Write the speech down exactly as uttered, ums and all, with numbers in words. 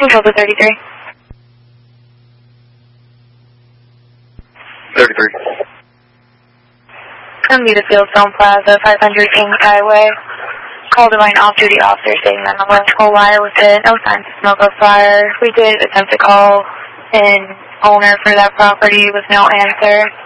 Control to thirty-three. thirty-three. Come to Fieldstone Plaza, five hundred Kings Highway. Call divine off-duty officer stating that an electrical wire was hit. No signs of smoke or fire. We did attempt to call an owner for that property with no answer.